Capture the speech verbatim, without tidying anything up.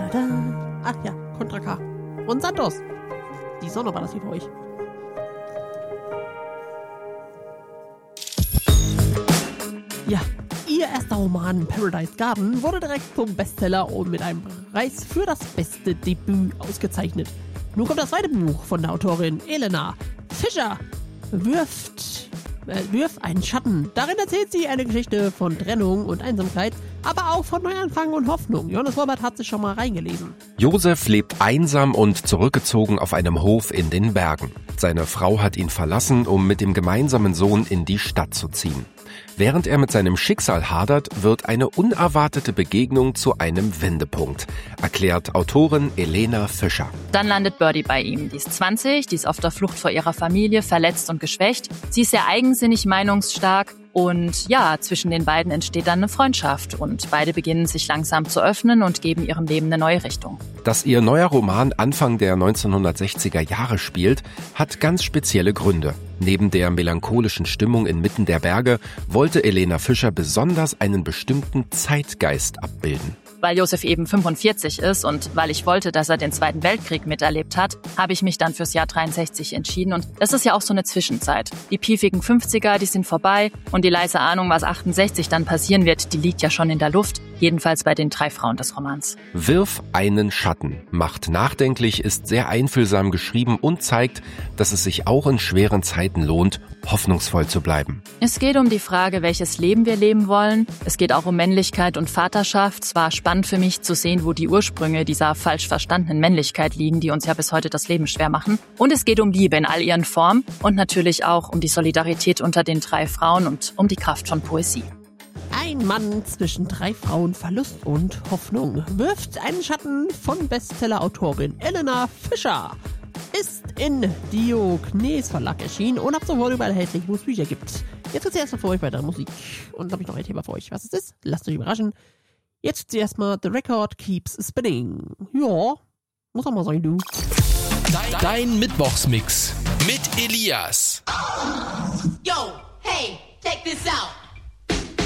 da, da. Ach ja, Contra K. Und Santos. Die Sonne war das hier für euch. Ja, ihr erster Roman Paradise Garden wurde direkt zum Bestseller und mit einem Preis für das beste Debüt ausgezeichnet. Nun kommt das zweite Buch von der Autorin Elena Fischer. Wirft, äh, wirft einen Schatten. Darin erzählt sie eine Geschichte von Trennung und Einsamkeit, aber auch von Neuanfang und Hoffnung. Jonas Robert hat sich schon mal reingelesen. Josef lebt einsam und zurückgezogen auf einem Hof in den Bergen. Seine Frau hat ihn verlassen, um mit dem gemeinsamen Sohn in die Stadt zu ziehen. Während er mit seinem Schicksal hadert, wird eine unerwartete Begegnung zu einem Wendepunkt, erklärt Autorin Elena Fischer. Dann landet Birdie bei ihm. Die ist zwanzig, die ist auf der Flucht vor ihrer Familie, verletzt und geschwächt. Sie ist sehr eigensinnig, meinungsstark. Und ja, zwischen den beiden entsteht dann eine Freundschaft und beide beginnen sich langsam zu öffnen und geben ihrem Leben eine neue Richtung. Dass ihr neuer Roman Anfang der neunzehnhundertsechziger Jahre spielt, hat ganz spezielle Gründe. Neben der melancholischen Stimmung inmitten der Berge wollte Elena Fischer besonders einen bestimmten Zeitgeist abbilden. Weil Josef eben fünfundvierzig ist und weil ich wollte, dass er den Zweiten Weltkrieg miterlebt hat, habe ich mich dann fürs Jahr dreiundsechzig entschieden. Und das ist ja auch so eine Zwischenzeit. Die piefigen fünfziger, die sind vorbei und die leise Ahnung, was achtundsechzig dann passieren wird, die liegt ja schon in der Luft. Jedenfalls bei den drei Frauen des Romans. Wirf einen Schatten, macht nachdenklich, ist sehr einfühlsam geschrieben und zeigt, dass es sich auch in schweren Zeiten lohnt, hoffnungsvoll zu bleiben. Es geht um die Frage, welches Leben wir leben wollen. Es geht auch um Männlichkeit und Vaterschaft. Es war spannend für mich zu sehen, wo die Ursprünge dieser falsch verstandenen Männlichkeit liegen, die uns ja bis heute das Leben schwer machen. Und es geht um Liebe in all ihren Formen und natürlich auch um die Solidarität unter den drei Frauen und um die Kraft von Poesie. Ein Mann zwischen drei Frauen, Verlust und Hoffnung wirft einen Schatten von Bestseller-Autorin Elena Fischer. Ist in Diogenes Verlag erschienen und ab sofort überall erhältlich, wo es Bücher gibt. Jetzt geht's erstmal für euch weiter Musik. Und dann habe ich noch ein Thema für euch. Was es ist, lasst euch überraschen. Jetzt zuerst mal The Record Keeps Spinning. Ja, muss auch mal sein, du. Dein, dein Mittwochsmix mit Elias. Yo, hey, check this out.